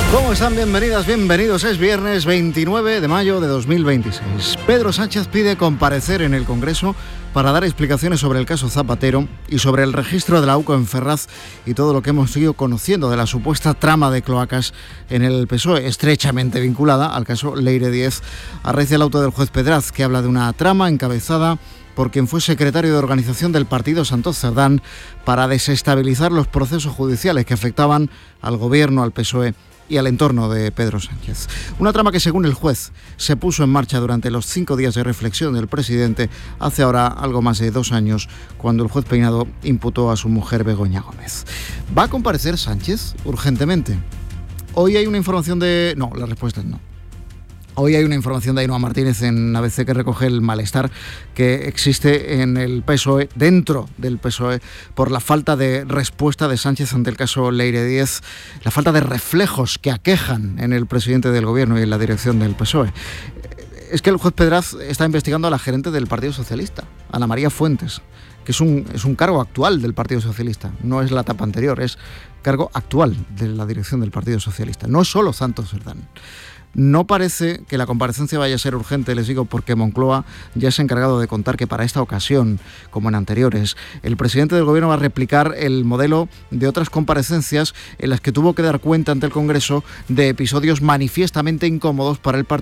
¿Cómo están? Bienvenidas, bienvenidos. Es viernes 29 de mayo de 2026. Pedro Sánchez pide comparecer en el Congreso para dar explicaciones sobre el caso Zapatero y sobre el registro de la AUCO en Ferraz y todo lo que hemos ido conociendo de la supuesta trama de cloacas en el PSOE, estrechamente vinculada al caso Leire Díez. Arrecia el auto del juez Pedraz, que habla de una trama encabezada por quien fue secretario de organización del partido Santos Cerdán para desestabilizar los procesos judiciales que afectaban al gobierno, al PSOE y al entorno de Pedro Sánchez. Una trama que, según el juez, se puso en marcha durante los 5 días de reflexión del presidente hace ahora algo más de 2 años, cuando el juez Peinado imputó a su mujer Begoña Gómez. ¿Va a comparecer Sánchez urgentemente? Hoy hay una información de... No, la respuesta es no. Hoy hay una información de Ainhoa Martínez en ABC que recoge el malestar que existe en el PSOE, dentro del PSOE, por la falta de respuesta de Sánchez ante el caso Leire Díez, la falta de reflejos que aquejan en el presidente del gobierno y en la dirección del PSOE. Es que el juez Pedraz está investigando a la gerente del Partido Socialista, Ana María Fuentes, que es un cargo actual del Partido Socialista, no es la etapa anterior, es cargo actual de la dirección del Partido Socialista, no solo Santos Cerdán. No parece que la comparecencia vaya a ser urgente, les digo, porque Moncloa ya se ha encargado de contar que para esta ocasión, como en anteriores, el presidente del gobierno va a replicar el modelo de otras comparecencias en las que tuvo que dar cuenta ante el Congreso de episodios manifiestamente incómodos para el partido